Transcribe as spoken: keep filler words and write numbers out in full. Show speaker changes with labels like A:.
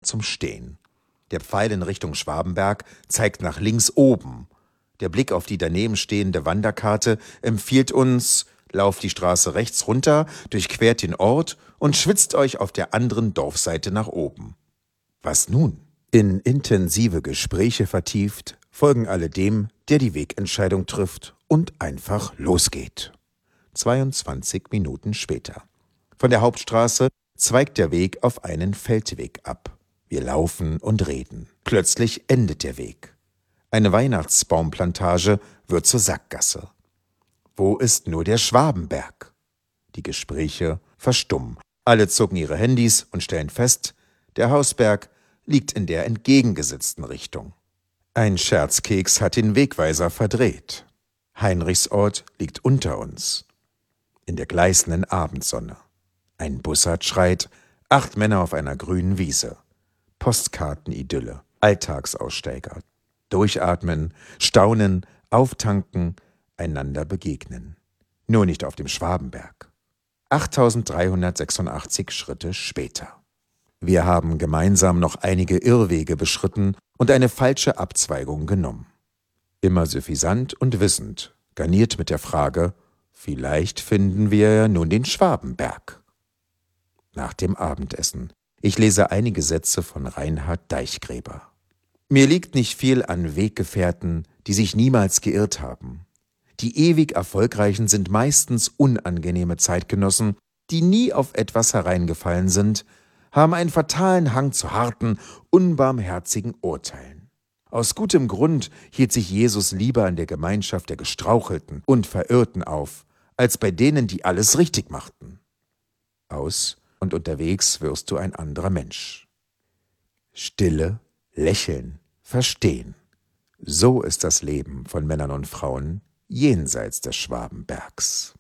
A: zum Stehen. Der Pfeil in Richtung Schwabenberg zeigt nach links oben. Der Blick auf die daneben stehende Wanderkarte empfiehlt uns: Lauft die Straße rechts runter, durchquert den Ort und schwitzt euch auf der anderen Dorfseite nach oben. Was nun? In intensive Gespräche vertieft, folgen alle dem, der die Wegentscheidung trifft und einfach losgeht. zweiundzwanzig Minuten später. Von der Hauptstraße zweigt der Weg auf einen Feldweg ab. Wir laufen und reden. Plötzlich endet der Weg. Eine Weihnachtsbaumplantage wird zur Sackgasse. Wo ist nur der Schwabenberg? Die Gespräche verstummen. Alle zucken ihre Handys und stellen fest, der Hausberg liegt in der entgegengesetzten Richtung. Ein Scherzkeks hat den Wegweiser verdreht. Heinrichsort liegt unter uns. In der gleißenden Abendsonne. Ein Bussard schreit, acht Männer auf einer grünen Wiese. Postkartenidylle, Alltagsaussteiger. Durchatmen, staunen, auftanken, einander begegnen. Nur nicht auf dem Schwabenberg. achttausenddreihundertsechsundachtzig Schritte später. Wir haben gemeinsam noch einige Irrwege beschritten und eine falsche Abzweigung genommen. Immer suffisant und wissend, garniert mit der Frage: Vielleicht finden wir ja nun den Schwabenberg. Nach dem Abendessen. Ich lese einige Sätze von Reinhard Deichgräber. Mir liegt nicht viel an Weggefährten, die sich niemals geirrt haben. Die ewig Erfolgreichen sind meistens unangenehme Zeitgenossen, die nie auf etwas hereingefallen sind, haben einen fatalen Hang zu harten, unbarmherzigen Urteilen. Aus gutem Grund hielt sich Jesus lieber an der Gemeinschaft der Gestrauchelten und Verirrten auf, als bei denen, die alles richtig machten. Aus und unterwegs wirst du ein anderer Mensch. Stille, lächeln, verstehen. So ist das Leben von Männern und Frauen jenseits des Schwabenbergs.